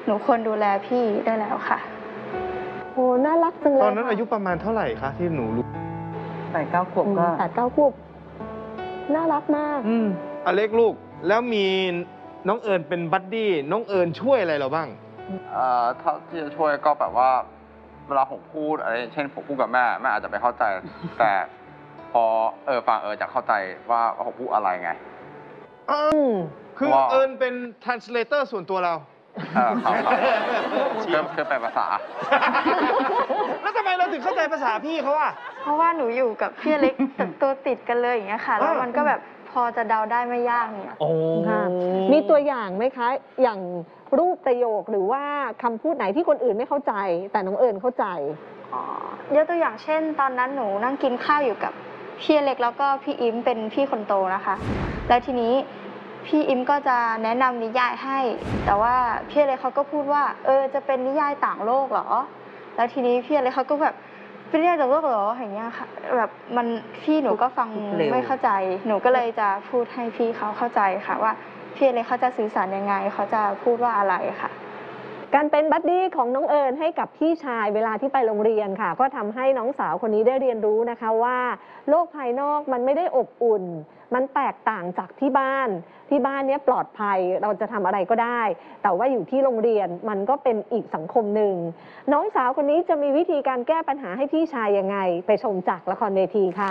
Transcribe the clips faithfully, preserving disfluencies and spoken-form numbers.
หนูควรดูแลพี่ได้แล้วค่ะโอ้น่ารักจังเลยตอนนั้นอายุประมาณเท่าไหร่คะที่หนูรู้แปดเก้าขวบก็แปดเก้าขวบน่ารักมากอืมอเล็กลูกแล้วมีน้องเอิญเป็นบัดดี้น้องเอิญช่วยอะไรเราบ้างเอ่อถ้าที่จะช่วยก็แบบว่าเวลาผมพูดอะไรเช่นผมพูดกับแม่แม่อาจจะไม่เข้าใจ แต่พอเออฟังเออจะเข้าใจว่าผมพูดอะไรไงคือเอิญเป็น translator ส่วนตัวเราเออครับครับคือแปลภาษาแล้วทำไมเราถึงเข้าใจภาษาพี่เขาอ่ะเพราะว่าหนูอยู่กับพี่เล็กตัวติดกันเลยอย่างเงี้ยค่ะแล้วมันก็แบบพอจะเดาได้ไม่ยากเนี่ยโอ้มีตัวอย่างไหมคะอย่างรูปประโยคหรือว่าคำพูดไหนที่คนอื่นไม่เข้าใจแต่น้องเอิญเข้าใจอ๋อยกตัวอย่างเช่นตอนนั้นหนูนั่งกินข้าวอยู่กับพี่เล็กแล้วก็พี่อิมเป็นพี่คนโตนะคะแล้วทีนี้พี่อิมก็จะแนะนำนิยายให้แต่ว่าพี่เล็กเขาก็พูดว่าเออจะเป็นนิยายต่างโลกเหรอแล้วทีนี้พี่เล็กเขาก็แบบเป็นนิยายต่างโลกเหรออย่างเงี้ยค่ะแบบมันพี่หนูก็ฟังไม่เข้าใจหนูก็เลยจะพูดให้พี่เขาเข้าใจค่ะว่าพี่เล็กเขาจะสื่อสารยังไงเขาจะพูดว่าอะไรค่ะการเป็นบัดดี้ของน้องเอิญให้กับพี่ชายเวลาที่ไปโรงเรียนค่ะก็ทำให้น้องสาวคนนี้ได้เรียนรู้นะคะว่าโลกภายนอกมันไม่ได้อบอุ่นมันแตกต่างจากที่บ้านที่บ้านเนี้ยปลอดภัยเราจะทำอะไรก็ได้แต่ว่าอยู่ที่โรงเรียนมันก็เป็นอีกสังคมหนึ่งน้องสาวคนนี้จะมีวิธีการแก้ปัญหาให้พี่ชายยังไงไปชมจากละครเวทีค่ะ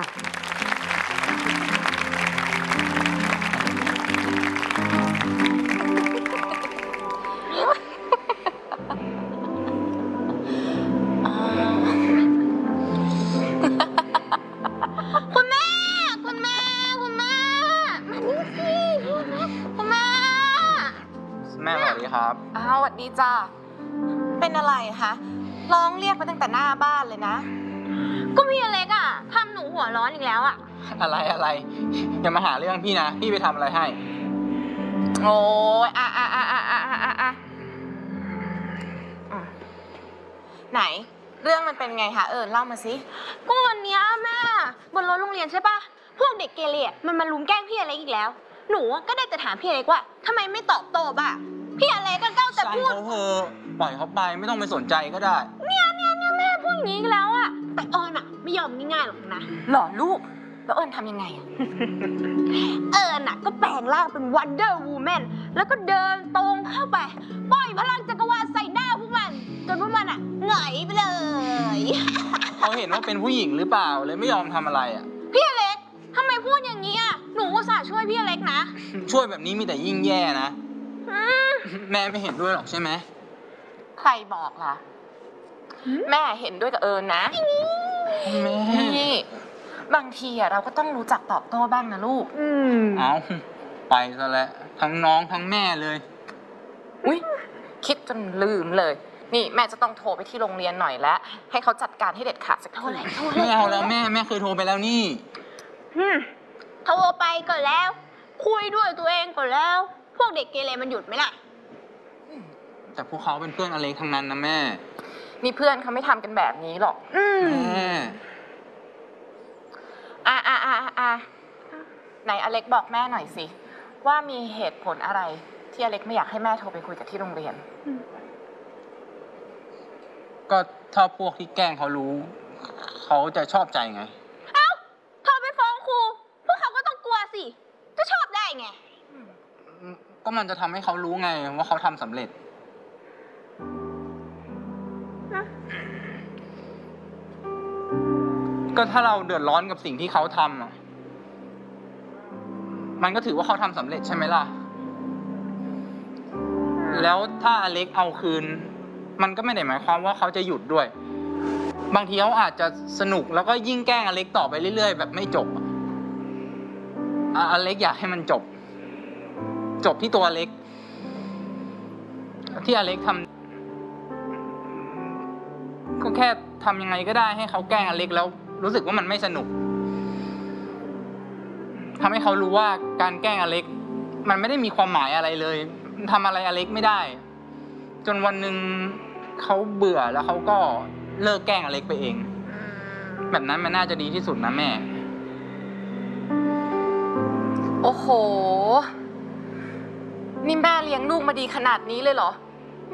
ครับอ้าวสวัสดีจ้าเป็นอะไรคะร้องเรียกมาตั้งแต่หน้าบ้านเลยนะก็พี่อเล็กอ่ะทำหนูหัวร้อนอีกแล้วอ่ะอะไรอะไรอย่ามาหาเรื่องพี่นะพี่ไปทำอะไรให้โอ้ยอ่ะอ่ะอ่ะอ่ะอ่ะอ่ะอ่ะไหนเรื่องมันเป็นไงคะเอิญเล่ามาสิก็วันนี้แม่บนรถโรงเรียนใช่ปะพวกเด็กเกเรมันมาลุมแกล้งพี่อเล็กอีกแล้วหนูก็ได้แต่ถามพี่อเล็กว่าทำไมไม่ตอบโต้บ้างพี่อเล็กก็เก้าแต่พูดเขาเถอะปล่อยเขาไปไม่ต้องไปสนใจก็ได้เนี่ยเนี่ยเนี่ยแม่พูดอย่างนี้แล้วอะแต่เอิญอะไม่ยอมง่ายๆหรอกนะหรอลูกแล้วเอิญทำยังไงอะเอิญอะก็แปลงร่างเป็นวันเดอร์วูแมนแล้วก็เดินตรงเข้าไปปล่อยพลังจักรวาลใส่หน้าพวกมันจนพวกมันอะหงายไปเลยเขาเห็นว่าเป็นผู้หญิงหรือเปล่าเลยไม่ยอมทำอะไรอะพี่อเล็กทำไมพูดอย่างนี้อะหนูอุตส่าห์ช่วยพี่อเล็กนะช่วยแบบนี้มีแต่ยิ่งแย่นะแม่ไม่เห็นด้วยหรอกใช่ไหมใครบอกล่ะแม่เห็นด้วยกับเอิญนะแม่นี่บางทีอะเราก็ต้องรู้จักตอบโต้บ้างนะลูกอืมเอาไปซะแล้วทั้งน้องทั้งแม่เลยอุ้ยคิดจนลืมเลยนี่แม่จะต้องโทรไปที่โรงเรียนหน่อยแล้วให้เขาจัดการให้เด็ดขาดสักทีไม่เอาแล้วแม่แม่เคยโทรไปแล้วนี่โทรไปก่อนแล้วคุยด้วยตัวเองก่อนแล้วพวกเด็กเกเรมันหยุดไหมล่ะแต่พวกเขาเป็นเพื่อนอเล็กทั้งนั้นนะแม่นี่เพื่อนเขาไม่ทำกันแบบนี้หรอกแม่อ่ะอ่ะอ่ะอ่ะไหนอเล็กบอกแม่หน่อยสิว่ามีเหตุผลอะไรที่อเล็กไม่อยากให้แม่โทรไปคุยกับที่โรงเรียนก็ถ้าพวกที่แกล้งเขารู้เขาจะชอบใจไงเอ้าโทรไปฟ้องครูพวกเขาก็ต้องกลัวสิจะชอบได้ไงก็มันจะทำให้เขารู้ไงว่าเขาทำสำเร็จก็ถ้าเราเดือดร้อนกับสิ่งที่เขาทำอ่ะมันก็ถือว่าเขาทำสำเร็จใช่ไหมล่ะแล้วถ้าอเล็กเอาคืนมันก็ไม่ได้หมายความว่าเขาจะหยุดด้วยบางทีเขาอาจจะสนุกแล้วก็ยิ่งแกล้งอเล็กต่อไปเรื่อยๆแบบไม่จบอเล็กอยากให้มันจบจบที่ตัวอเล็กที่อเล็กทำก็แค่ทำยังไงก็ได้ให้เขาแกล้งอเล็กแล้วรู้สึกว่ามันไม่สนุกทำให้เขารู้ว่าการแกล้งอเล็กมันไม่ได้มีความหมายอะไรเลยทำอะไรอเล็กไม่ได้จนวันหนึ่งเขาเบื่อแล้วเขาก็เลิกแกล้งอเล็กไปเองแบบนั้นมันน่าจะดีที่สุดนะแม่โอ้โหนี่แม่เลี้ยงลูกมาดีขนาดนี้เลยเหรอ